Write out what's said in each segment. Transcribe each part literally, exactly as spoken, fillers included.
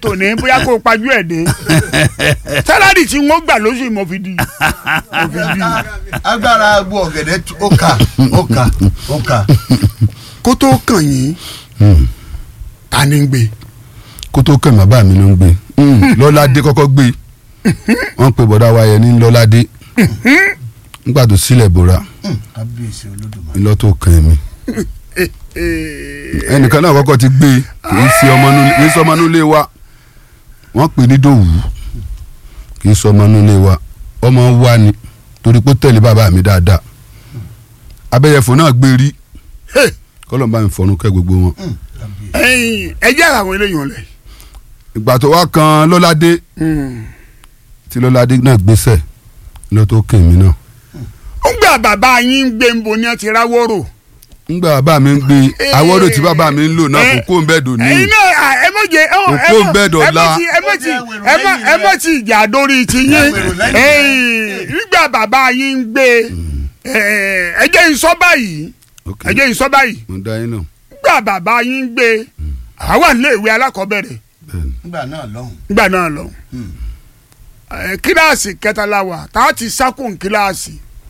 tòní bóyá kó o pajú ẹ̀ dé sálárì tí wọ́n gbà lóṣù mo fi di mo fi di. agbára agbo ọ̀gẹ̀dẹ̀ ó kà ó kà ó kà. kó tó kàn yín ta ni ń gbé. kó tó kàn bàbá mi ló ń gbé lọ́ládé kọ́kọ́ gbé wọ́n pe bọ̀dá wa yẹn ní lọ́ládé nígbà tó sílẹ̀ bora ńlọ tó kàn mí ẹnìkan náà kọ́kọ́ ti gbé kì í ṣe ọmọ nílé wa wọ́n pè ní dòwú kì í ṣe ọmọ nílé wa ọmọ wa ni torí pé tẹ̀lé bàbá mi dáadáa abẹ́yẹfò náà gbé rí kọ́lọ̀ bá mi fọ̀rùn kẹ́ gbogbo wọn. ẹ jẹ́ àwọn eléyìí wọn lẹ̀. ìgbà tó wá kan lọ́ládé tí lọ́ládé náà gbéṣẹ́ ló tó kàn mí náà. ń gbà bàbá yín ń gbé nbo ni ẹ ti ráwọ́rò. ń gbà bàbá mi ń gbé àwọ̀rò tí bàbá mi ń lò náà kò kó ń bẹ́ẹ̀ dò ní. ẹ̀yin náà ẹ mọ̀ jẹ kò kó ń bẹ́ẹ̀ dọ̀ la. ẹ mọ̀ ti ẹ mọ̀ ti ìjà dórí ti yín nígbà bàbá yín ń gbé ẹ jẹ́ ìsọ báyìí ẹ jẹ́ ìsọ báyìí nígbà bàbá yín ń gbé àwa nílé ìwé alákọ̀ọ́bẹ̀rẹ̀ nígbà náà lọ́hùn. nígbà náà lọ́hùn kíláàsì kẹta la wà tá a ti sákùn kíláàsì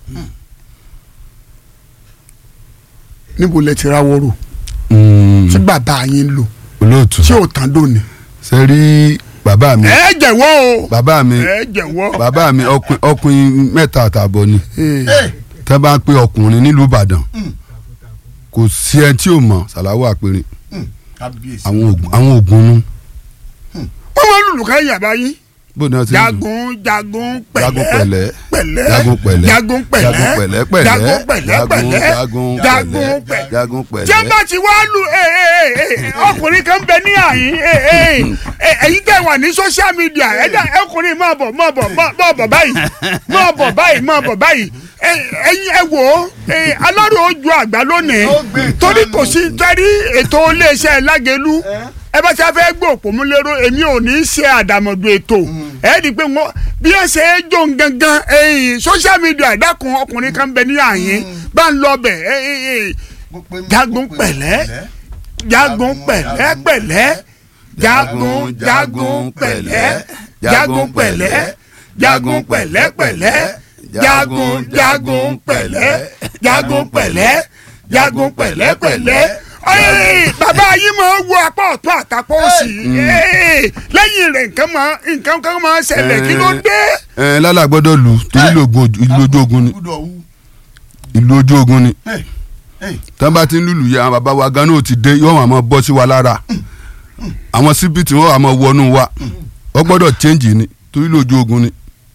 níbo lẹ ti ráwọ́rò tí bàbá yín lò olóòtú tí ò tán dòní. ṣe rí bàbá mi. ẹ jẹ̀wọ́ o. bàbá mi ẹ jẹ̀wọ́. bàbá mi ọkùnrin mẹ́ta àtààbọ̀ ni tẹ́ bá ń pe ọkùnrin nílùú Ìbàdàn kò sí ẹ tí ò mọ̀ Sàláwù Àpèrè àwọn ògùn nu. wọ́n máa ń lùlù ká yàrá yín. jagun jagun pẹ̀lẹ́ pẹ̀lẹ́ jagun pẹ̀lẹ́ jagun pẹ̀lẹ́ jagun pẹ̀lẹ́ jagun pẹ̀lẹ́ pẹ̀lẹ́ jagun pẹ̀lẹ́ jagun pẹ̀lẹ́. jẹ́mbà tí wàá lu ọkùnrin kan bẹ ní àyín èyí tẹ̀ wà ní social media ẹ̀dá ọkùnrin máa bọ̀ máa bọ̀ máa bọ̀ báyìí máa bọ̀ báyìí máa bọ̀ báyìí ẹ̀yin ẹ wò ó alárò ojú àgbà lónìí torí kò sí torí ètò iléeṣẹ́ Lágelú ẹ bá ṣe fẹ́ gbọ́ òpómúlérò èmi ò ní í ṣe àdàmọ̀dù ètò ẹ rí i pé wọ́n bí wọ́n ṣe é jó gangan social media ìdákun ọkùnrin kan bẹ ní àyín bá ń lọ bẹ̀ jagun pẹ̀lẹ́ jagun pẹ̀lẹ́ pẹ̀lẹ́ jagun jagun pẹ̀lẹ́ jagun pẹ̀lẹ́ jagun pẹ̀lẹ́ pẹ̀lẹ́ jagun jagun pẹ̀lẹ́ jagun pẹ̀lẹ́ jagun pẹ̀lẹ́ pẹ̀lẹ́ bàbá yìí máa wo apá ọ̀tún àtàpọ̀ òsì lẹ́yìn rẹ̀ nǹkan máa nǹkan kan máa ṣẹlẹ̀ kí ló dé. ẹ lálà gbọ́dọ̀ lù torí ìlú ojú ogun ni ìlú ojú ogun ni tán bá ti ń lùlù yẹ àwọn bàbá wa gan náà ti dé yóò wà máa bọ́ sí wa lára àwọn síbi tí wọ́n wà máa wọnú wa wọ́n gbọ́dọ̀ change ni torí ìlú ojú ogun ni.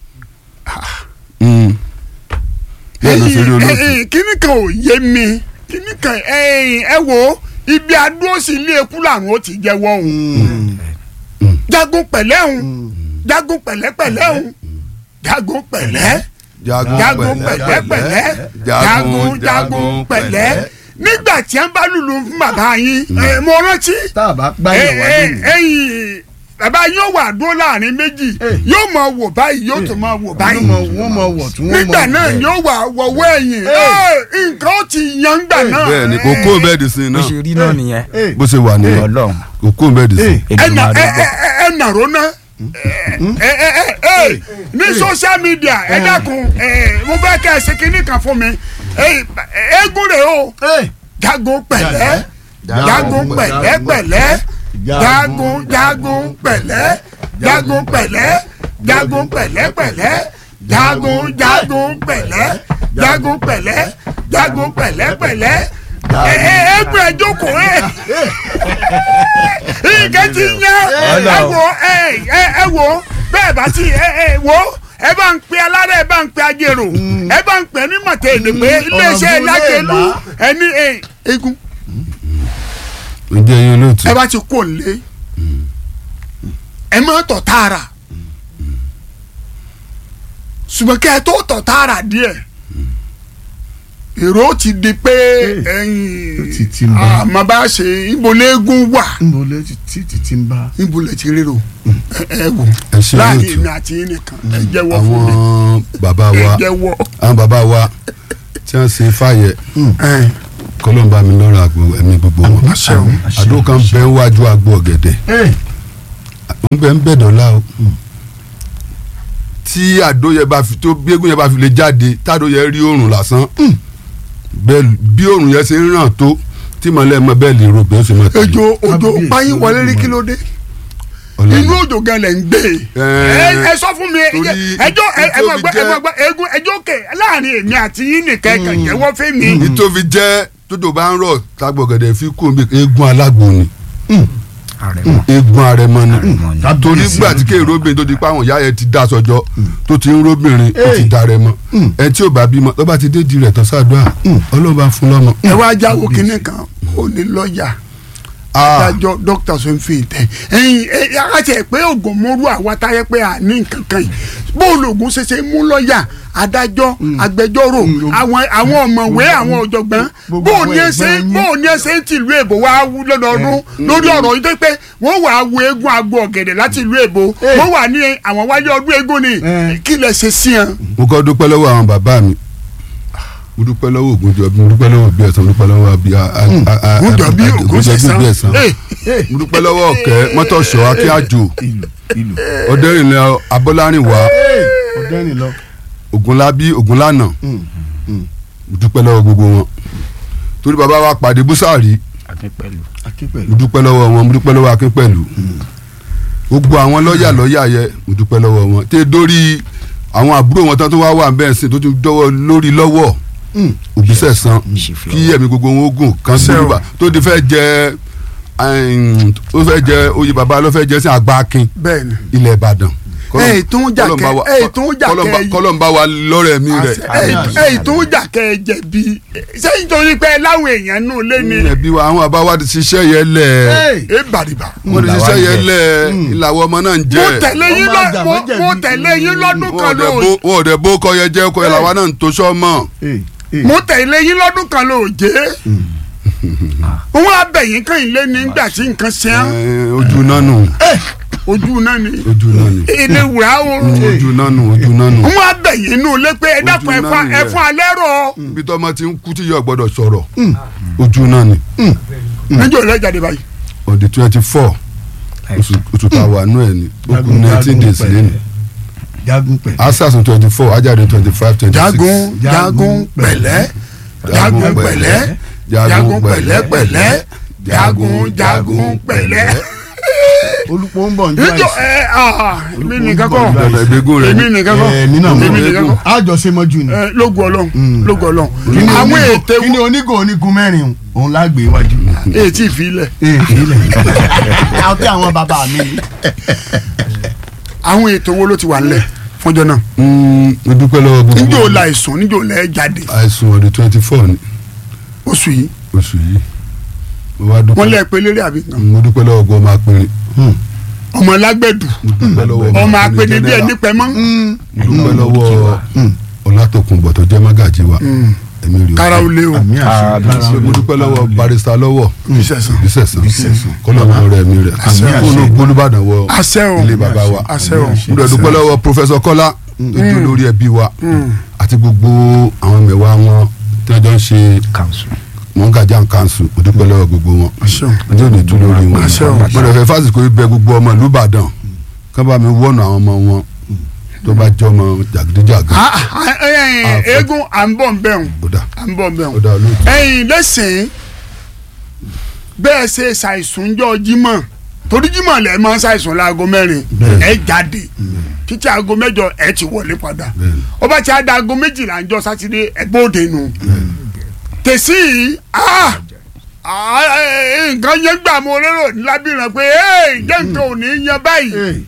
kíní kan ò yé mi kíní kan ẹ wo ibi adúró sí ilé ekú làwọn ó ti jẹ́wọ́ òun jagun pẹ̀lẹ́ òun jagun pẹ̀lẹ́pẹ̀lẹ́ òun jagun pẹ̀lẹ́ jagun pẹ̀lẹ́pẹ̀lẹ́ jagun jagun pẹ̀lẹ́ nígbà tí a bá lùlù fún bàbá yín mo rántí ẹ̀yin bàbá yóò wà dúró láàrin méjì yóò mọ wò báyìí yóò tún mọ wò báyìí nígbà náà yóò wà wọ̀wọ́ ẹ̀yìn nǹkan ó ti yan gbà náà. bẹ́ẹ̀ni kò kó bẹ́ẹ̀ di sin náà bó ṣe rí náà nìyẹn bó ṣe wà nìyẹn kò kó bẹ́ẹ̀ di sin. ẹ nàró ná ní social media ẹ dákun mo fẹ́ kẹ́ ẹ ṣe kinní kan fún mi eégún rẹ̀ o jagun pẹ̀lẹ́ jagun pẹ̀lẹ́ pẹ̀lẹ́ jagun jagun pẹ̀lẹ́ jagun pẹ̀lẹ́ jagun pẹ̀lẹ́ pẹ̀lẹ́ jagun jagun pẹ̀lẹ́ jagun pẹ̀lẹ́ jagun pẹ̀lẹ́ pẹ̀lẹ́ ẹgbẹ́ ẹjọ́kọ̀ ẹ̀ nǹkan ti yẹn ẹ wo ẹ wo bẹ́ẹ̀ bá ti ẹ wo ẹ bá ń pe alára ẹ bá ń pe ajérò ẹ bá ń pè ní mọ̀tẹ́ èdè pé iléeṣẹ́ Lágelú ẹni eégún ǹjẹ́ yín olóòtú. ẹ bá ti kó lé ẹ má tọ̀ tààrà ṣùgbọ́n kẹ́ ẹ tó tọ̀ tààrà díẹ̀ èrò ti di pé ẹ̀yin àmọ́ bá ṣe ìbòlégún wà ìbòlẹ̀ ti rérò ẹ wò láàyè mi àti yín nìkan ẹ jẹ́wọ́ fún mi àwọn bàbá wa àwọn bàbá wa tí wọ́n ṣe fàyẹ kọlọ́n bá mi lọ́rọ̀ àgbo ẹ̀mí gbogbo wọn àdó kan bẹ́ẹ̀ wájú àgbo ọ̀gẹ̀dẹ̀ ń bẹ ń bẹ dọ́là o tí àdóyẹ bá fi tó bí eégún yẹn bá fi lè jáde tádóyẹ rí oòrùn lásán bẹ́ẹ̀ bí oòrùn yẹn ṣe ń ràn tó tí mọ̀lẹ́ mọ bẹ́ẹ̀ lè ro bẹ́ẹ̀ ṣe mọ̀ tẹ̀lé. òjò òjò báyìí wọlé rí kí ló dé inú òjò gan lẹ̀ ń gbé ẹ sọ fún mi ẹjọ́ ẹ mọ̀ gbọ́ ẹ mọ̀ gbọ́ eégún ẹjọ́ kè láàrin èmi àti yín nìkan ẹ̀kan jẹ́wọ́ fún mi. nítorí jẹ́ tójò bá ń rọ̀ tágbọ̀gẹ̀dẹ̀ fi kú omi eégún alágbo ni eégún arẹmọ ni torí gbà tí kéèrè obìnrin tó di pa àwọn ìyá yẹn ti dá sọjọ tó ti ń róbìnrin ó ti dá rẹmọ ẹ tí ò bá bímọ tó bá ti dé di rẹ̀ tán ṣàdúrà ọlọ́ba fún lọ́mọ. ẹ wá jáwó kínní kan ó ní lọ́ọ̀yà adájọ́ dókítà Sọ́nfìn tẹ ẹyin àti ẹ pé oògùn mọ́rú àwa táyẹ pé à ní nǹkan kan yìí bóòlù oògùn ṣe ṣe mú lọ́ọ̀yà adájọ́ agbẹjọ́rò àwọn àwọn ọ̀mọ̀wé àwọn ọ̀jọ̀gbọ́n bóòní ẹsẹ̀ bóòní ẹsẹ̀ ti ìlú èbó wá lọ́dọọdún lórí ọ̀rọ̀ yìí tó pé wọ́n wà á wo eégún agbo ọ̀gẹ̀dẹ̀ láti ìlú èbó wọ́n wà ní àwọn wáyé ọdún eégún ni kí lẹ ṣe sí ẹ. mo kọ́ dúpẹ́ lọ́wọ́ àwọn bàbá mi mo dúpẹ́ lọ́wọ́ Ògúnjọbí mo dúpẹ́ lọ́wọ́ bí ẹ̀sán mo dúpẹ́ lọ́wọ́ bí Ògúnjọbí Ògúnṣẹ̀san mo dúpẹ́ lọ́wọ́ ọ̀kẹ́ mọ́tòṣọ́ akíájò ọ̀dẹ́rìnlẹ̀ abọ́lárìnwá Ògúnlábí Ògúnlànà mo dúpẹ́ lọ́wọ́ gbogbo wọn torí bàbá wa pàdé Búsàrí mo dúpẹ́ lọ́wọ́ wọn mo dúpẹ́ lọ́wọ́ Akínpẹ̀lú gbogbo àwọn lọ́ọ̀yà lọ́ọ̀yà yẹ mo dúpẹ́ lọ́wọ́ wọn tẹ́ dórí àwọn àbúrò wọn tán tó wá wà bẹ́ẹ̀ sí tó ti dọ́wọ́ lórí lọ́wọ́ Òbísẹ̀san kí ẹ̀mí gbogbo wọn ogun kan sí yorùbá tó ti fẹ́ jẹ ó fẹ́ jẹ oyè bàbá ló fẹ́ jẹ sí àgbà akin ilẹ̀ Ìbàdàn ẹ tún jà kẹ ẹ tún jà kẹ kọlọmba wa lọ́rẹ̀ mi rẹ̀ ẹ tún jà kẹ jẹ̀bi sẹ́yìn torí pé láwọn èèyàn nù lé ní. ẹbí wa àwọn àbá wa ti ṣiṣẹ́ yẹn lẹ̀ ẹ bàrìbà. wọ́n ti ṣiṣẹ́ yẹn lẹ̀ ìlàwọ̀ ọmọ náà ń jẹ́. mo tẹ̀lé yín lọ mo tẹ̀lé yín lọ́dún kan ló. wọ́n ò dẹ̀ bó kọ́ yẹn jẹ́ kọ́ yẹn làwa náà ń tó sọ́mọ́. mo tẹ̀lé yín lọ́dún kan ló jẹ́ wọn abẹ̀yìn kan ilé nígbà tí nǹkan ṣe án. ojú náà nù. ojú náà ni. ojú náà ni. ilé wùrà oorun. ojú náà nù ojú náà nù. wọn abẹ̀yìn inú ilé pé ẹ dákun ẹfọn alẹ́ rọ. bí tọ́mọ ti ń kú tí yóò gbọ́dọ̀ sọ̀rọ̀ ojú náà ni. níjọ́ ilé jáde báyìí. on the twenty four oṣù tàwa nù ẹ̀ ni ó kù nineteen days lẹ́nu. jagun pẹ̀lẹ́. asasun twenty four ajáde twenty five twenty six. jagun jagun pẹ̀lẹ́ jagun pẹ̀lẹ́ jagun pẹ̀lẹ́ pẹ̀lẹ́ jagun jagun pẹ̀lẹ́. olùpọ̀ ń bọ̀ ní ìjọ ẹ èmi nìkan kọ́ èmi nìkan kọ́ èmi náà mọ̀ èmi nìkan kọ́ àjọṣe mọ́jú ni. lógun Ọlọ́run lógun Ọlọ́run. àwọn ètè kí ni onígò onígun mẹ́rin òun lágbè iwájú. ètí ìfilẹ̀. ìfilẹ̀ àwọn tí àwọn bàbá mi ni. àwọn ètò wo ló ti wà nílẹ̀ fọjọ́ náà. mo dúpẹ́ lọ́wọ́ gbogbo. níjó la àìsùn níjó la ẹ jáde. àìsùn on the twenty four ni. oṣù yìí. oṣù yìí. mo wá dúpẹ́. wọ́n lé ẹ̀pẹ́ lérè àbí. mo dúpẹ́ lọ́wọ́ gbọ́ ọmọ apẹ̀rẹ̀. ọmọ lágbẹ̀dù. ọmọ apẹ̀lẹ̀ bí ẹni pẹ́ mọ́. mo dúpẹ́ lọ́wọ́ Ọlátòkùnbọ̀ tó jẹ́ mágàjí wa. kára ó lé o. mo dúpẹ́ lọ́wọ́ barista lọ́wọ́. Bísẹ̀sán. Bísẹ̀sán kọ́lọ́mọ rẹ̀ mi rẹ̀. kóló gbólúbàdàn wọ ilé bàbá wa. mo dúpẹ́ lọ́wọ́ Professor Kọ́lá tó jẹ́ olórí ẹbí wa àti gbogbo àwọn mẹ̀wàá wọn tí wọ́n jọ ń ṣe mọ̀ngàjà kanṣu mo dúpẹ́ lọ́wọ́ gbogbo wọn ọjọ́ ìní tún lórí wọn mo dẹ̀ fẹ́ fásitì ibẹ̀ gbogbo ọmọ ìlú Ìbàdàn ká bá mi wọ́nà àwọn ọmọ wọn tó bá jọ ọmọ jàgídíjàgá. eégún à ń bọ̀ ń bẹ̀ ń à ń bọ̀ ń bẹ̀ ń ẹ̀yin lẹ́sìn bẹ́ẹ̀ ṣe ṣàìsùn jọ Jímọ̀ torí Jímọ̀ lẹ máa ń ṣàìsùn láago mẹ́rin ẹ jáde títí aago mẹ́jọ ẹ ti wọlé padà ọba tí a da aago méjìlá ń jọ sátidé ẹ bóde nù tẹ̀sí nǹkan yẹn gbà mọ́ lérò lábìrán pé jẹ́ nǹkan ò ní yan báyìí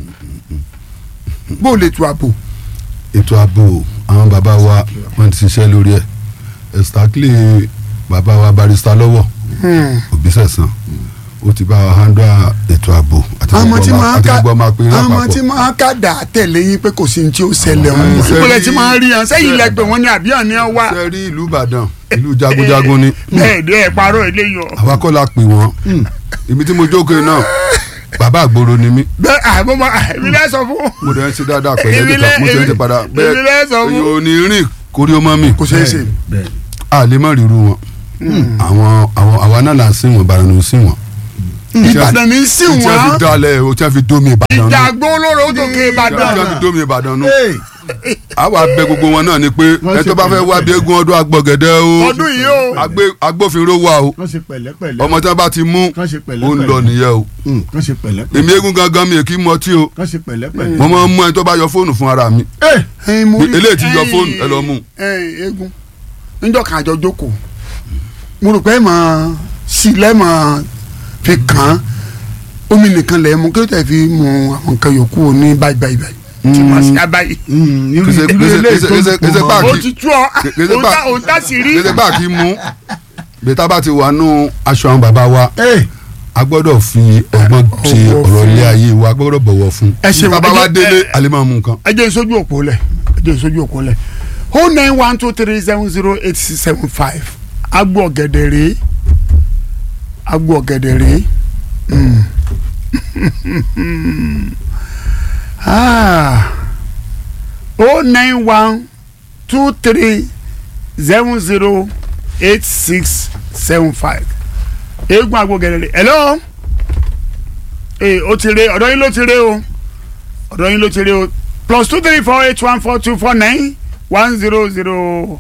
bó lè tu àbò. ètò ààbò àwọn bàbá wa wọ́n ti ṣiṣẹ́ lórí ẹ̀ ẹ̀stákìlì bàbá wa barista lọ́wọ́ Òbísẹ̀san ó ti bá wa handle ètò ààbò àti gbogbo ọmọ apẹ̀rẹ̀ àpapọ̀. àwọn tí máa ká dà á tẹ̀lé yín pé kò sí ní tí ó ṣẹlẹ̀ ọ̀hún ìpínlẹ̀ tí máa ń rí yàn sẹ́yìn lẹ́gbẹ̀ẹ́ wọn ní àbíyàn ní ọ wá. ṣe rí ìlú Ìbàdàn ìlú jagunjagun ni. bẹ́ẹ̀ ni ẹ parọ́ eléyìí o. àwa kọ́ la pè wọ́n ibi tí mo jókòó náà bàbá àgbòrò ni mí. bẹ́ẹ̀ àbọ̀ mọ èmi lẹ́ sọ fún. mo dẹ̀ ń ṣe dáadáa pẹ̀lú ẹ̀dẹ̀kan mo ṣe ń ṣe padà bẹ́ẹ̀ èyí ò ní rìn kórí ọmọ mi. kò ṣeé ṣe. a lè má ríru wọn àwọn àwọn àwa náà là ń sìn wọn bàrà ní sìn wọn Ìbàdàn ní sí tí wọ́n fi wọn dalẹ̀ o tí wọ́n fi domi Ìbàdàn nù. ìjàgbó olóró ó tókè tí Ìbàdàn. wọ́n fi domi Ìbàdàn nù. àwa bẹ gbogbo wọn náà ni pé ẹ tó bá fẹ́ wá bí eégún ọdún agbọ̀gẹ̀dẹ̀ o ọdún yìí o agbé- agbófinró wa o kàn ṣe pẹ̀lẹ́pẹ̀lẹ́. ọmọ tí wọ́n bá ti mú kàn ṣe ó pẹ̀lẹ́pẹ̀lẹ́. ń lọ nìyẹn o. kàn ṣe pẹ̀lẹ́pẹ̀lẹ́. èmi eégún gangan mi kì í mọtí o kàn ṣe pẹ̀lẹ́pẹ̀lẹ́. mo máa ń mú ẹni tó bá yọ fóònù fún ara mi ẹyin mo rí eléyìí ti yọ fóònù ẹ lọ mú. ẹyin eégún níjọ́ kan àjọ jókòó mo rò pé ẹ máa sí lẹ́ẹ̀mọ̀ fi kàn án omi nìkan lẹ̀ mú kí ló tẹ̀ fi mu àwọn nǹkan yòókù ní báyìí báyìí báyìí tí wọ́n ṣe abáyé. Kìsè- kìsè- kìsè- kìsè- kìsè ó páàkì ti tú ọ kìsè òun tá- òun tá sì rí. kìsè páàkì mú bẹ́tà bá ti wà nù aṣọ àwọn bàbá wa a gbọ́dọ̀ fi ọgbọ́n ti Ọ̀wọ̀ ọ̀rọ̀ fún. ilé ayé wa a gbọ́dọ̀ bọ̀wọ̀ fún. Ẹ ṣeun, bàbá wa ẹ jẹ́- délé ẹ- alẹ́ máa mú nǹkan. ẹ jẹ́ ìsojú òpó lẹ̀ ẹ jẹ́ ìsojú òpó lẹ̀ o nine one two three seven zero eight six seven five agbo ọ̀gẹ̀dẹ̀ rèé agbo ọ̀gẹ̀dẹ̀ rèé o nine one two three seven zero eight six seven five eégún agbo ọ̀gẹ̀dẹ̀ rèé hello ee o ti re ọ̀dọ̀ yín ló ti re o ọ̀dọ̀ yín ló ti re o plus two three four eight one four two four nine one zero zero.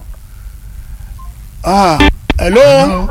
ah hello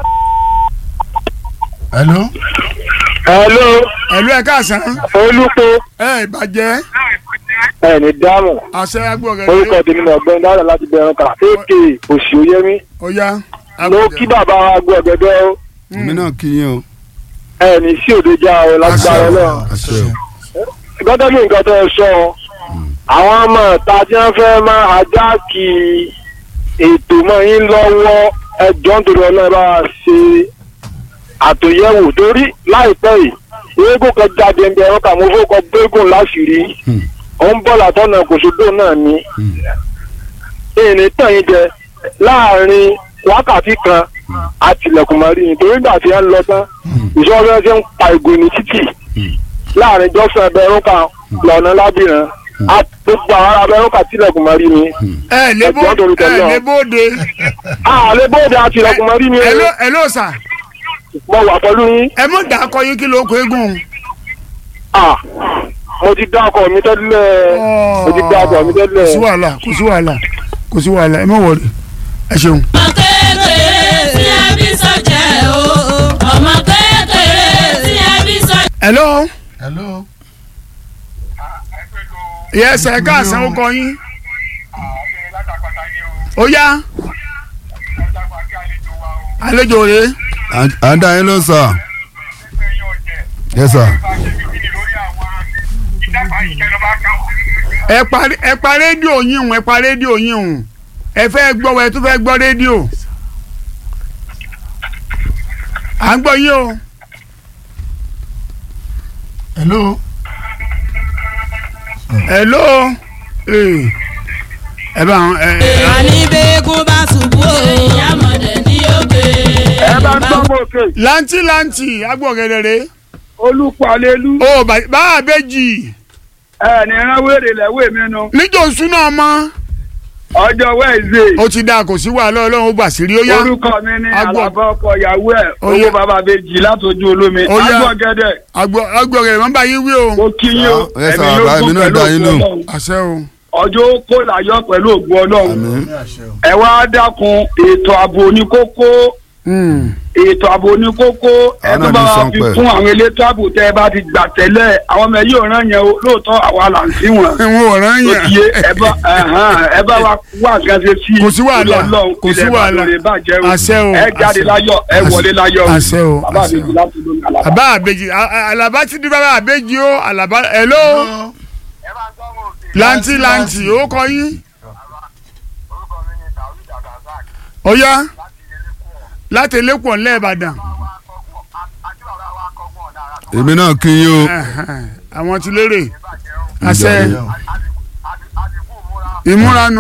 hello. hello hello ẹ káàsán olùkọ́ ẹ ìbàjẹ́ ẹ ní dáhùn àṣẹ agbo orúkọ ọ̀gẹ̀dẹ̀ tèmi ní ọ̀gbẹ́ni dáhùn láti bẹ̀rẹ̀ kà ak òsì oyemi ọ̀ya ló kí bàbá wa gbọ́ ọ̀gẹ̀dẹ̀ o èmi náà kí yín o. ẹ ní sí òde já o lágbára náà àṣẹ o. gbọ́dọ̀ bí nǹkan tó ẹ sọ àwọn ọmọ ìta tí wọ́n fẹ́ máa ajá kí ètò mọ́ yín lọ́wọ́ ẹjọ́ nítorí ọlọ́run bá wa ṣe àtòyẹ̀wò torí láìpẹ́ yìí eégún kan jáde ń bẹ ẹ̀rọ kà mo fowó kọ gbégùn láṣìírí ó ń bọ̀ látọ̀nà kòsódò náà ni èèní tàn yín jẹ láàrin wákàtí kan àtìlẹ̀kùn mọ́rí yìí torí ìgbà tí wọ́n lọ tán ìṣòro ẹ̀ ṣe ń pa ìgò ní títì láàrin jọ́sán ẹbẹ̀rún kan lọ́nà lábìrán gbogbo àwọn ará abẹ́rún kan tilẹ̀kùn mọ́rí ni. ẹ lebo Ẹjọ́ torí ẹ tẹ́lẹ̀. lebóde àlẹ́ bóde àtìlẹ̀kùn mọ́rí ni hello hello sà mo wà pẹ̀lú yín. ẹ mọ̀ dà kọ́ yín kí ló kó eégún. Ah, mo ti dá ọkọ mi tẹ́lẹ̀ mo ti dá ọkọ mi kò sí tẹ́lẹ̀. wàhálà kò sí wàhálà kò sí wàhálà ẹ má wọlé ẹ ṣeun. ọmọ kékeré tí a bí sọ́jẹ́ o ọmọ kékeré tí a bí sọ́jẹ́. hello hello. yes ẹ káàsán ó kọ yín ó yá àlejò rèé. à ń dá yín ló sà. yes sir. ẹ pa ẹ pa rédíò yín hùn ẹ pa rédíò yín hùn ẹ fẹ́ gbọ́ wẹ tó fẹ́ gbọ́ rédíò à ń gbọ́ yín o. hello. hello ee ẹ bá ẹ ẹ àní bẹ́ẹ̀gùn bá ṣubú o ìyá mọ̀dẹ̀ ní òkè. ẹ bá ń gbọ́ mọ́ òkè lanti lanti agbọ̀gẹ̀dẹ̀rẹ̀ olùpàlélú o bá a bẹ jì ẹ ní ránwèrè lẹ́wọ́ mi nu níjọ́ súná ọmọ ọjọ́ wẹ́ẹ̀zẹ̀ ó ti dáa kò sí wàhálà ọlọ́run ó gbà sí rí ó yá orúkọ mi ní Agbo- àlàbà ọkọ ìyàwó ẹ Ó yá. owó bàbá bèjì látọjú olómi Ó yá. agbọ̀gẹ̀dẹ̀ Agbọ- agbọ̀gẹ̀dẹ̀ máa ń bá yín wí o mo kí yín o Ah, yes, ẹ̀mí sir, ló bàbá, kún èmi náà pẹ̀lú dá yín ògùn lóhùn. ọlọ́run àṣẹ o ọjọ́ kó láyọ̀ pẹ̀lú ògùn ọlọ́run àmín. ẹ wá dákun ètò ààbò oníkókó Hmm. ètò ààbò oníkókó ẹ Àwọn tó náà bá ní wa sọ fi pé. fún àwọn elétò ààbò tẹ ẹ bá ti gbà tẹ́lẹ̀ àwọn ọmọ yìí ò rán yẹn o lóòótọ́ àwa là ń sí wọn ẹ̀wọ̀n ọ̀ràn ó yẹn ti yé ẹ bá ẹ̀hán, ẹ bá wa wá nǹkan ṣe sí Kò sí wàhálà, ilé Ọlọ́run, kò sí ilẹ̀ wàhálà. Ìbàdàn lè bàjẹ́ o. Àṣẹ o, ẹ jáde àṣẹ. láyọ̀ ẹ Àṣẹ. wọlé láyọ̀ Àṣẹ o, bàbá àṣẹ mi o. ti láti lómi àlàbà. àbá àbèjì a- a- àlàbá ti di bàbá àbèjì o àlàbá hello lanti lanti ó kọ yín ó yá láti elékùn ńlẹ̀ Ìbàdàn èmi náà kí yín o. Ẹ̀hẹ̀n, àwọn ti lérè àṣẹ ìmúranu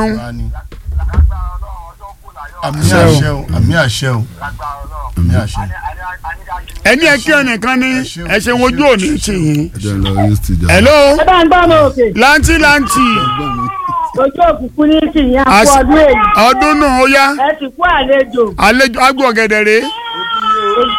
àmì àṣẹ o àmì àṣẹ o àmì àṣẹ. ẹni ẹ kí ẹnìkan ní ẹ ṣe wojú òní tì yín ẹ jẹ́ n lọ yóò ti jà. hello ẹ bá ń gbọ́ ọmọ òkè lanti lanti ojú òkùnkùn ní tìyẹn àpò Àṣ- ọdún èyí ọdún náà ó yá ẹ ti kú àlejò àlejò agbọ̀gẹ̀dẹ̀ rèé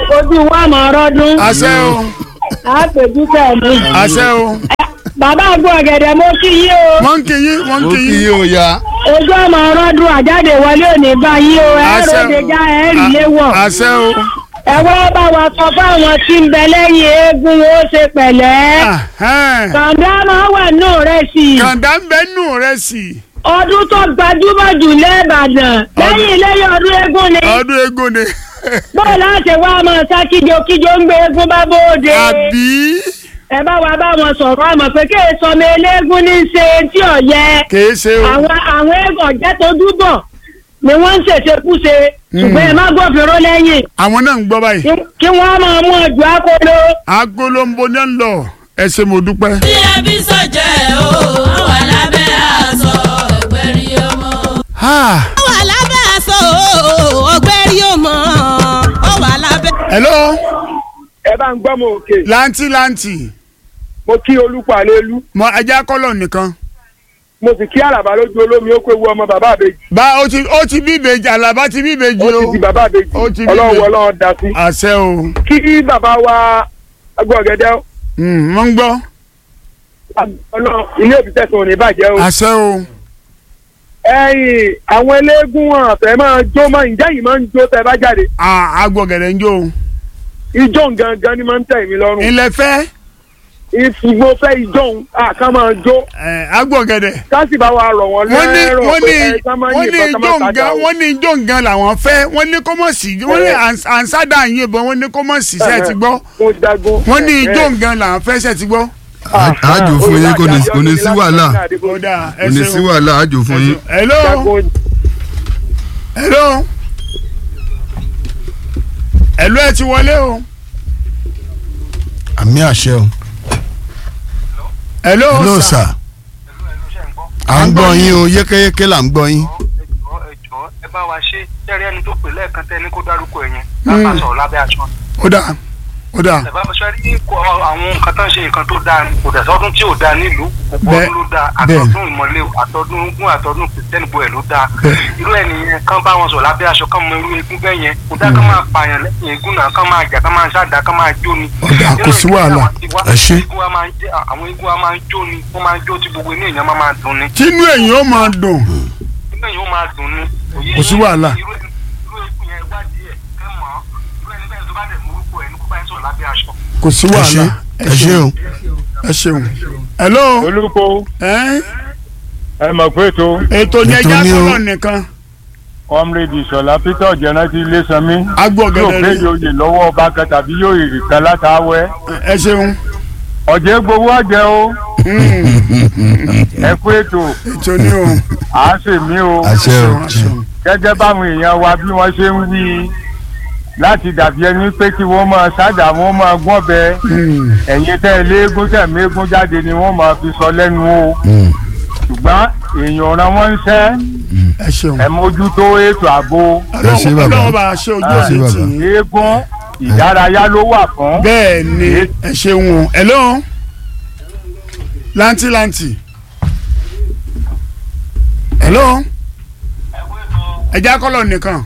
ojú wa mọ̀ ọ̀rọ̀dún. àṣẹ o àpèjú tẹ̀lé. àṣẹ o. bàbá àgbo ọ̀gẹ̀dẹ̀ mo kí yí o. wọ́n ń kí yín wọ́n ń ó kí kí yín. yóò ya. ojú ọmọ ọ̀rọ̀dún àjáde wọlé òní báyìí o. ẹ àṣẹ o. ròde já ẹ rí léwọ̀. àṣẹ o. ẹ wá bá wa sọ fáwọn tí ń bẹ lẹ́yìn eégún ó ṣe pẹ̀lẹ́. Ahẹ́n. kàńdá máa wà nù rẹ̀ sí i. kàńdá ń bẹ nù rẹ sí i. ọdún tó gbajúmọ̀ jù lẹ́ẹ̀bàdàn lẹ́yìn lẹ́yìn ọdún eégún ni. ọdún eégún ni. bọ́ọ̀ láti wá máa sá kíjokíjo ń gbé eégún bá bóde. àbí. ẹ bá wa bá wọn sọ̀rọ̀ àmọ̀ pé kí èso ọmọ eléégún ní í ṣe tí ò yẹ. kìí ṣe o. àwọn àwọn eégún ọ̀jẹ́ tó dúbọ̀ ni wọ́n ń ṣèṣekúṣe ṣùgbọ́n ẹ má gbófinró lẹ́yìn àwọn náà ń gbọ́ báyìí. kí- kí wọ́n máa mú ọjọ́ akolo. agolombo ní ń lọ ẹ ṣé mo dúpẹ́. tí ẹbí sọ̀jẹ̀ o ó wà lábẹ́ aṣọ ẹgbẹ́rí ọmọ. Ah, ó wà lábẹ́ aṣọ ọgbẹ́rí ọmọ ó wà lábẹ́. hello ẹ bá ń gbọ́ mọ òkè lanti lanti mo kí olúpàlélú mọ ẹja kọlọ nìkan. mo sì kí àràbà lójú olómi ó pé wu ọmọ bàbá àbèjì bá ó ti ó ti bí ìbejì àlàbá ti bí ìbejì ó o. ti di bàbá àbèjì Ó ti di ọlọ́run bèjì. ọlọ́run dá sí. àṣẹ o. kí bàbá wa agbọ̀gẹ̀dẹ̀ Mm, mo ń gbọ́. ọlọ́run ilé òbí tẹ̀sán ò ní bàjẹ́ o. àṣẹ o. ẹ̀yin àwọn eléégún wọn àfẹ́ máa jó máa ǹjẹ́ yìí máa ń jó tẹ́ bá jáde Ah, agbọ̀gẹ̀dẹ̀ ń jó o. ijó gangan ni máa ń tẹ̀ mí lọ́rùn ilẹ̀ fẹ́ ìfúgbó fẹ́ ijó òun àká máa jó ẹ̀, agbọ̀gẹ̀dẹ̀. ká sì bá wa rọ̀ wọ́n wọ́n ní lẹ́rọ̀ wọ́n ní pé ẹ ká máa wọ́n ní yìnbọn ká ijó máa tajà nǹkan o. wọ́n ní ijó nǹkan làwọn fẹ́ wọ́n ní kó mọ̀ sí wọ́n ní à- ànsádà yìnbọn wọ́n ní kó mọ̀ sí ṣe ti gbọ́ mo jagun. wọ́n ní ijó nǹkan làwọn fẹ́ ṣe ti gbọ́. àjò fún yín kò ní kò ní sí wàhálà ó dáa ẹ kò ní sí ṣeun. wàhálà àjò fún yín. hello hello hello ẹ ti wọlé o. àmì àṣẹ o. hello hello sir. sir. à ń gbọ́ yín o yékéyéké là ń gbọ́ yín. ẹjọ́ ẹjọ́ ẹ bá wa ṣe jẹ́rí ẹni tó pè lẹ́ẹ̀kan tẹ́ ní kó dárúkọ ẹ̀yẹn lápá sọ̀rọ̀ lábẹ́ aṣọ. ó dáa ó dáa ẹ bá ṣe rí kó àwọn nǹkan tó ń ṣe nǹkan tó dáa ni kò dẹ̀ sọ́dún tí ò dáa nílùú gbogbo Bẹ́ẹ̀- ọdún ló dáa bẹ́ẹ̀. àtọ́dún ìmọ̀lẹ́ àtọ́dún ogún àtọ́dún kìrìtẹ́nì bọ̀ ẹ̀ ló dáa Bẹ́ẹ̀. irú ẹ̀ nìyẹn kán bá wọn sọ̀rọ̀ lábẹ́ aṣọ kán mọ irú eégún bẹ́ẹ̀ yẹn kò dá kán máa pààyàn lẹ́yìn eégún náà kán máa jà kán máa ṣáàdá kán máa jó ni. Ó dáa, kò sí wàhálà. Ẹ ṣé. Eégún wa máa ń jẹ́- àwọn eégún wa máa ń jó ni wọ́n máa ń jó tí gbogbo inú èèyàn máa máa dùn ni tínú èèyàn ó máa dùn nígbà yóò máa dùn ní. Kò sí wàhálà. irú irú ikú yẹn wádìí ẹ kẹ mọ irú ẹni bẹ́ẹ̀ tó bá dẹ̀ mú orúkọ ẹ̀ ní kó bá yẹn sọ̀rọ̀ lábẹ́ aṣọ. kò sí ẹ ṣé wàhálà ẹ ṣé o. ẹ ṣeun. hello olùkọ́ ẹ ẹ mọ̀ pé tó ètò ní Ètò ẹja ní o. kọlọ nìkan comrade ìṣọ̀lá peter jẹ́rántí ilésanmi yóò agbọ̀gẹ̀dẹ̀ pé rí oyè lọ́wọ́ ọba kan tàbí yóò rì kan látàwẹ́ ẹ ṣeun. ọ̀jẹ̀ gbowó ọ̀jẹ̀ o ẹ kú ètò ètò ní o. à ń ṣèmí o àṣẹ o. gẹ́gẹ́ báwọn èèyàn wa bí wọ́n ṣe ń wí láti dàbí ẹni pé kí wọ́n máa ṣáàdà wọ́n máa gbọ́n bẹ ẹ̀yin tẹ́ ẹ léégún tẹ̀ méégún jáde ni wọ́n máa fi sọ lẹ́nu o Mm. ṣùgbọ́n èèyàn ràn wọ́n ń ṣẹ́ ẹ ṣeun. ẹ mójútó ètò ààbò ẹ ṣé bàbá. ọlọ́wọ́ bá a ṣe ojú Ẹ ṣé òní bàbá. tì yín. eégún ìdárayá ló wà fún. bẹ́ẹ̀ ni ẹ ṣeun o. hello lanti lanti hello ẹja kọlọ nìkan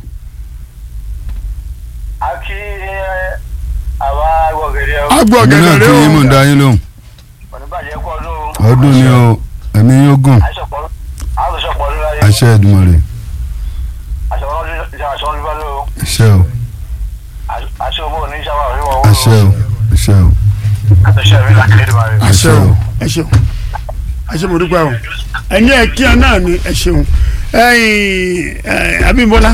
a kí àwa wọ̀gẹ̀dẹ̀ èmi agbọ̀gẹ̀dẹ̀ náà rí kí yín mò o. ń dá yín lóhùn. oníbàjẹ́ pọ̀ ló ọdún ni o ẹ̀mí yóò gùn àìsọ̀pọ̀ àìsọ̀pọ̀ ló láyé àṣẹ Èdùmàrè aṣọ ọlọ́dún ló àṣẹ o aṣọ owó ní sábà rí wọn àṣẹ o àṣẹ o àtúnṣe mi là kéde máa rí. àṣẹ o ẹ ṣeun ẹ ṣe mo dúpẹ́ o ẹni ẹ kí ẹ náà ni ẹ ṣeun ẹyìn ẹ Abímbọ́lá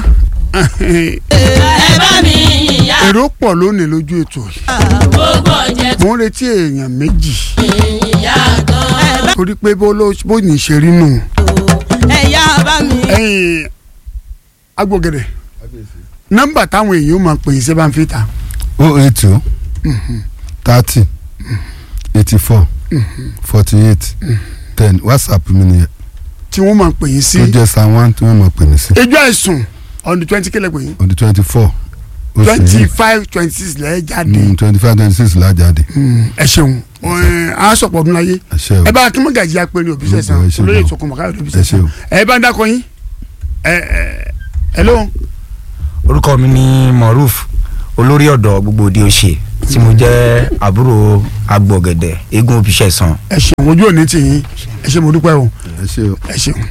ẹ bá mi ìyá èrò pọ̀ lónìí lójú ètò yìí gbogbo ọ̀jẹ̀ mo ń retí èèyàn méjì ìyá gan. torí pé bó ló bó ní í ṣe rí nù ẹ̀yà bá mi. ẹyìn agbọ̀gẹ̀dẹ̀ nọ́mbà táwọn èèyàn máa pè é ṣe bá ń fi ta o eight two thirty eighty four forty eight ten whatsapp mi nìyẹn tí wọ́n máa pè é sí tó jẹ́ san one tí wọ́n máa pè mí sí ẹjọ́ àìsùn on the twenty kílẹ̀ pè é on the twenty four twenty five twenty six lẹ́ẹ̀ jáde twenty five twenty six lájáde ẹ ṣeun a sọ̀pọ̀ ọdún láyé àṣẹ o ẹ bá kí mọ̀ gàjí apẹ̀rẹ̀ òbí sẹ̀sán Ẹ ṣé olóyè gan. ìtòkùn mọ̀ká òbí ẹ ṣé sẹ̀sán o. ẹ bá ń dákọ yín ẹ ẹ hello orúkọ mi ni Moruf olórí ọ̀dọ́ gbogbo òde òṣè tí mo jẹ́ àbúrò agbọ̀gẹ̀dẹ̀ eégún òbíṣẹ́ san. ẹ ṣeun ojú òní tì yín ẹ ṣe mo dúpẹ́ o ẹ ṣe o. ẹ ṣeun.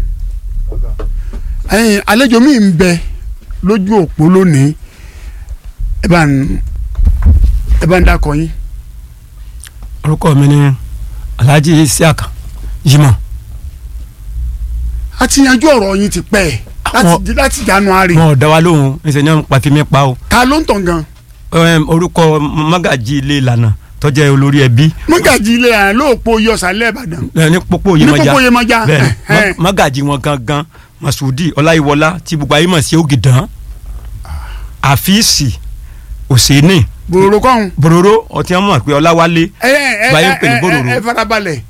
ẹyin àlejò mi ń bẹ lójú òpó lónìí ẹ bá ń ẹ bá ń dákọ yín. orúkọ mi ni Alhaji Isiaka Jimoh. a ti yanjú ọ̀rọ̀ yín ti pẹ́ láti láti January. wọn ò dá wa lóhùn ẹsẹ̀ ní pàfi mi pa o. ta ló ń tàn gan. orúkọ Magaji ilé ìlànà tó jẹ́ olórí ẹbí. Magaji ilé ìlànà lóòpọ̀ Yọ̀sálẹ̀ Ìbàdàn. ní pópó Yemọja ní pópó Yemọja. bẹ́ẹ̀ Magaji wọn gangan Masudi Ọláyíwọlá tí gbogbo ayé mọ̀ sí Ògìdán Àfíìsì Òsèní. Bòròrò kọ́hún. Bòròrò ọtí wọn mọ̀ pé Ọláwálé. ẹ ẹ báyìí ń pè ní Bòròrò. ẹ ẹ farabalẹ̀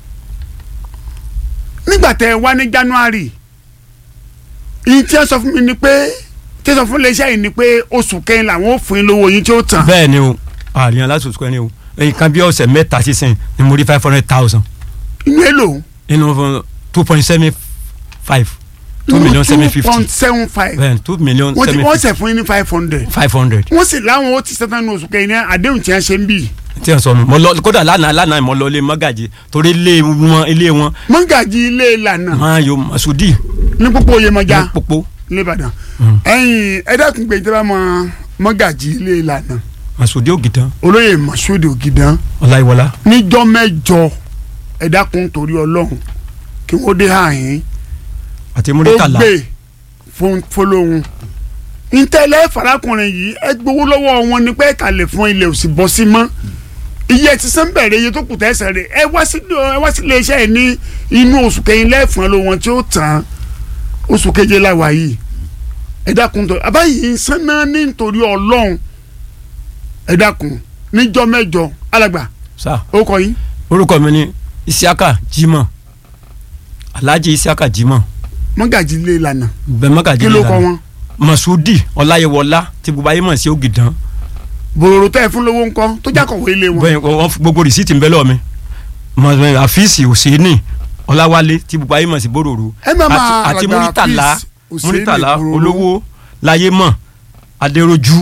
nígbà tẹ wá ní January yìí tí wọ́n sọ fún mi ni pé tí wọ́n sọ fún iléeṣẹ́ yìí ni pé oṣù kẹrin làwọn ò fún yín lówó yín tí ó tàn. bẹ́ẹ̀ ni o àríyàn láti oṣù kẹrin o nǹkan bí ọ̀sẹ̀ mẹ́ta sísìn ni mo rí five hundred thousand. inú èlò. inú two point seven five two million seven fifty. two point seven five. bẹ́ẹ̀ two million wọ́n ti seven wọ́n fifty. ṣẹ̀ fún yín ní five hundred. five hundred. wọ́n sì láwọn ó ti sẹ́tàn ní oṣù kẹrin ní àdéhùn tí wọ́n ṣe ń bì. tí wọ́n sọ nù mo lọ kódà lánàá lánàá mo lọ ilé Magaji torí ilé wọn ilé wọn. Magaji ilé ìlànà. máa yọ Masudi. ní pópó Yemọja. ní pópó. ní Ìbàdàn. ẹ̀yin ẹ dákun pé ìjọba mọ Magaji ilé ìlànà. Masudi Ògìdán. olóyè Masudi Ògìdán. Ọláyíwọlá. níjọ́ mẹ́jọ ẹ dákun torí Ọlọ́run kí wọ́n dé àyín. àti Múrítàlá. ó gbé fún fọlọ́hún. ntẹ́lẹ̀ farakùnrin yìí ẹ gbowó lọ́wọ́ wọn ni pé kàlẹ́ fún ilé òsì bọ́ sí mọ́ iye ti sàn bẹ̀rẹ̀ iye tó kù tẹ́sẹ̀ rẹ̀ ẹ wá sí ẹ wá sí iléeṣẹ́ yìí ní inú oṣù kẹyìn lẹ́ẹ̀fún ló wọn tí ó tàn oṣù keje láwa yìí ẹ dákun tó abáyé sanná ní nítorí Ọlọ́run ẹ dákun níjọ́ mẹ́jọ alàgbà. sá ó kọ yín. orúkọ mi ni Isiaka Jimoh Alhaji Isiaka Jimoh. Magaji ilé ìlànà. bẹ́ẹ̀ Magaji ilé ìlànà. kí ló kọ wọn. Masudi Ọláyíwọlá tí gbogbo ayé mọ̀ sí Ògìdán. Bòròrò tẹ́ ẹ fún lówó ńkọ́ tó jákọ̀wé ilé wọn. bẹ́ẹ̀ wọ́n gbogbo rìsíìtì ń bẹ lọ́wọ́ mi Àfíìsì Òsèní Ọláwálé tí gbogbo ayé mọ̀ sí Bòròrò ẹ má máa àti àgbà Múrítàlá Àfíìsì, Òsèní, Múrítàlá Bòròrò. olówó láyé mọ̀ Adéròjú.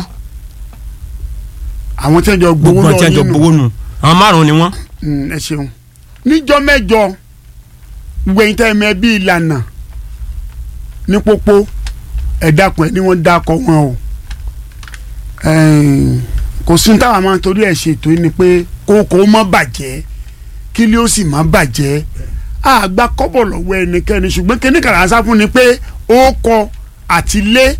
àwọn tí wọ́n jọ gbowó gbogbo lọ tí wọ́n jọ nínú. gbowó nù àwọn márùn-ún ni wọ́n. ẹ ṣeun níjọ́ mẹ́jọ gbẹ̀yìn tẹ́ ẹ mẹ́ bí ìlànà ní pópó ẹ dákun ẹ ní wọ́n dákọ wọn o kò sí táwọn máa ń torí ẹ̀ ṣètò yìí ni pé kókó má bàjẹ́ kí ló sì má bàjẹ́ àgbà kọ́bọ̀ lọ́wọ́ ẹnikẹ́ni ṣùgbọ́n kíní kàrà sá fún ni pé ó kọ àti lé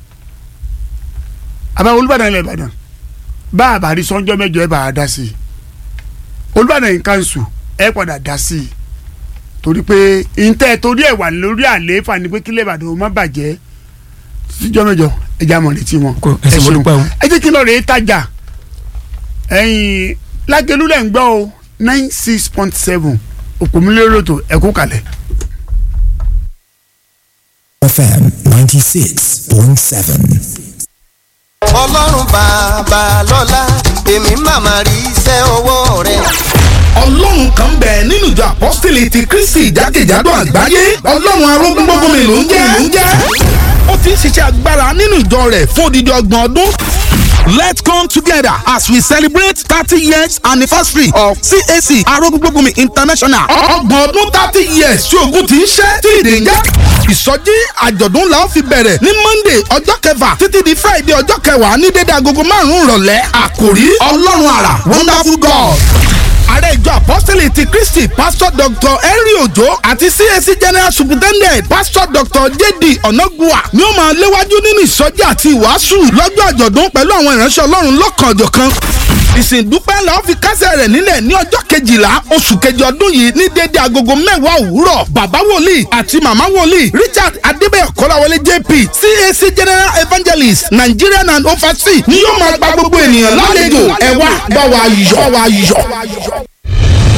àbá Olúbàdàn ilẹ̀ Ìbàdàn bá àbárí sọ́njọ́ mẹ́jọ ẹ bá a dá sí i Olúbàdàn yìí kánṣu ẹ padà dá sí i torí pé ntẹ́ torí ẹ̀ wà lórí àlééfà ni pé kílẹ̀ Ìbàdàn ó má bàjẹ́ síjọ́ mẹ́jọ ẹja mọ̀ létí wọn. ẹ ṣe mo dúpẹ́ o. ẹ jẹ́ kí n lọ rèé tajà ẹ̀yìn Lágelú lẹ̀ ń gbọ́ o nine six point seven òpómúléròtò ẹ̀kú kalẹ̀. F M ninety six point seven. Ọlọ́run bàbá lọ́lá èmi màmá rí iṣẹ́ ọwọ́ rẹ̀. Ọlọ́run kan bẹ̀ nínú ìjọ apọ́sítélì ti Kristi jákèjádò àgbáyé Ọlọ́run arógúngbógunmi ló ń jẹ́ ló ń jẹ́ ó ti ń ṣiṣẹ́ agbára nínú ìjọ rẹ̀ fún odidi ọgbọ̀n ọdún. Let's come together as we celebrate thirty years anniversary of C A C Arógúngbógunmi International. Ọgbọ̀n ọdún thirty years tí ogun ti ń ṣẹ́ tí ìdè ń jẹ́. Ìsọjí àjọ̀dún la ó fi bẹ̀rẹ̀ ní Monday ọjọ́ kẹfà títí di Friday ọjọ́ kẹwàá ní dédé agogo márùn-ún ìrọ̀lẹ́. Àkòrí Ọlọ́run àrà Wonderful God. Ààrẹ ìjọ apọ́sítélì ti Kristi Pastor Doctor Henry Ojo àti C A C General Superintendent Pastor Doctor J D Onagua ni ó máa léwájú nínú ìsọjí àti ìwàásù lọ́jọ́ àjọ̀dún pẹ̀lú àwọn ìránṣẹ́ Ọlọ́run lọ́kànjọ̀kan. Ìsìndúpẹ́ la ó fi kásẹ̀ rẹ̀ nílẹ̀ ní ọjọ́ kejìlá oṣù kejì ọdún yìí ní déédé agogo mẹ́wàá òwúrọ̀. Bàbá wòlíì àti màmá wòlíì Richard Adébẹ̀yọ̀ Kọ́láwọlé J P C A C General Evangelist Nigerian and overseas ni yóò máa gba gbogbo ènìyàn lálejò ẹ wá bá wa yọ̀ wá yọ̀. At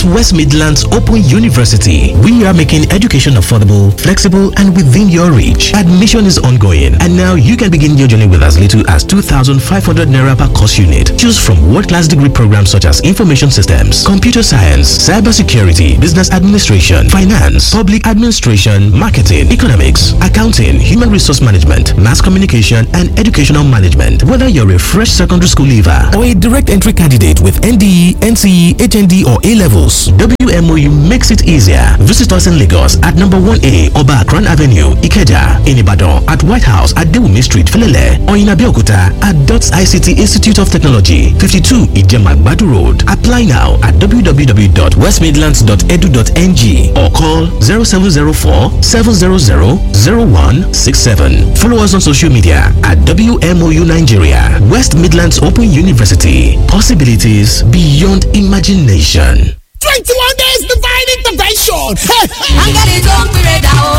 West Midlands Open University. We are making education affordable, flexible, and within your reach. Admission is ongoing, and now you can begin your journey with as little as two thousand five hundred naira per course unit. Choose from world-class degree programs such as information systems, computer science, cybersecurity, business administration, finance, public administration, marketing, economics, accounting, human resource management, mass communication, and educational management. Whether you're a fresh secondary school leaver or a direct entry candidate with N D E, N C E, H N D, or A levels, W M O U makes it easier. Visit us in Lagos at number one A Oba Akran Avenue, Ikeja, in Ibadan at White House at Dewumi Street, Felele, or in Abeokuta at DOTS I C T Institute of Technology, fifty-two Ijema Badu Road. Apply now at w w w dot west midlands dot e d u dot n g or call zero seven zero four seven zero zero zero one six seven. Follow us on social media at W M O U Nigeria. West Midlands Open University. Possibilities beyond imagination. twenty-one days divine intervention. Áńgẹ́lì tó ń pèrè dà o.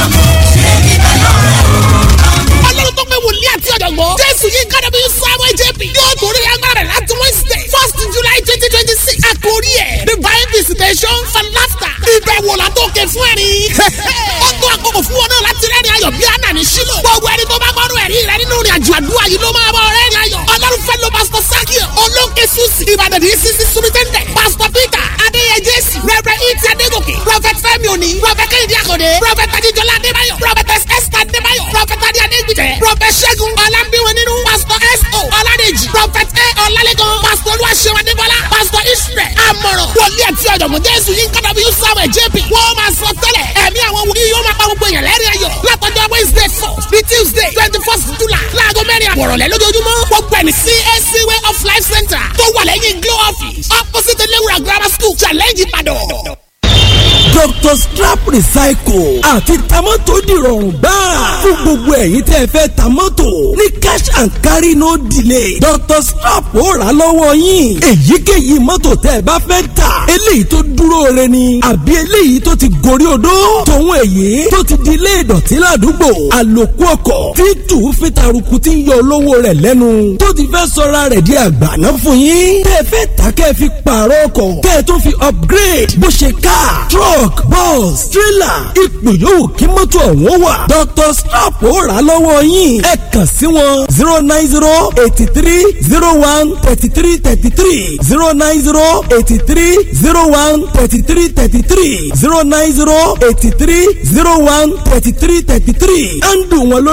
Ọlọ́run tó pé wòlíì àti ọ̀jọ̀gbọ́n. Jésù yìí kára bí Samuel J P. Yóò torí agbára rẹ̀ láti Wednesday first July twenty twenty six. Àkórí ẹ̀ divine visitation for laughter. Ìbẹ̀wò látòkè fún ẹ̀rí. Ó tó àkókò fún wọn náà láti rẹ́rìn ayọ̀ bí Anna ní Ṣílò. Gbogbo ẹni tó bá gbọ́dọ̀ ẹ̀rí rẹ̀ nínú ìrìn àjò àdúrà yìí ló máa bọ̀ rẹ́rìn ayọ̀. Ọlọ́run fẹ́ lo Pastor Sakio. Olóńkè Susi. Ìbàdàn ní Sisi Sumitẹ́ndẹ̀. Pastor Peter. Adéyẹ Jésù. Rẹ́rẹ́ Ìtì Adégòkè. Prophet Fẹ́mi Òní. Prophet Kẹ́hìndé Àkọ́dé. Prophet Adéjọlá Adébáyọ̀. Prophet Esther Adébáyọ̀. Prophet Adé Adégbìtẹ̀. Prophet Ṣẹ́gun Ọlámbíwọ̀n nínú. Pastor S O Ọládèjì. Prophet A Ọlálẹ́kan. Pastor Olúwaṣẹ́wọ̀n Adébọ́lá. Pastor Israel Amọ̀ràn. Wòlíì àti ọ̀jọ̀gbọ́n Jésù yín kọ́dọ̀ bí Samuel J P. Wọ́n máa sọ tẹ́lẹ̀. Ẹ̀mí àwọn wòlíì yóò máa pa gbogbo èèyàn lẹ́rìn ayọ̀. Látọjọ́ Wednesday first ní Tuesday twenty first July. Láago mẹ́rin àbọ̀rọ̀lẹ́ lójoojúmọ́. Gbogbo ẹni C A C Way of Life Center tó wà lẹ́yìn Glow Office. Opposite Elewura Grammar School Challenge Ìbàdàn. Dr. Scrap Recycle àti tamọ́tò dìrọ̀rùn gbáà fún gbogbo ẹ̀yin tẹ́ ẹ fẹ́ tamọ́tò ní cash and carry no delay. Doctor Scrap ó rà lọ́wọ́ yín èyíkéyìí mọ́tò tẹ́ ẹ bá fẹ́ tà eléyìí tó dúró re ni àbí eléyìí tó ti gorí odó tòun èyí tó ti di ilé ìdọ̀tí ládùúgbò àlòkù ọkọ̀ tí tù fi taruku tí ń yọ olówó rẹ̀ lẹ́nu tó ti fẹ́ sọra rẹ̀ di àgbàná fún yín tẹ́ ẹ fẹ́ tà kẹ́ ẹ fi pààrọ̀ ọkọ̀ kẹ́ ẹ tó fi upgrade bó ṣe car truck bus trailer ipò yòówù kí mọ́tò ọ̀hún wà Doctor Scrap ó rà lọ́wọ́ yín ẹ kàn sí wọn zero nine zero eighty three zero one thirty three thirty three zero nine zero eighty three zero one thirty three thirty three zero nine zero eighty three zero one thirty three thirty three and wọn lórí.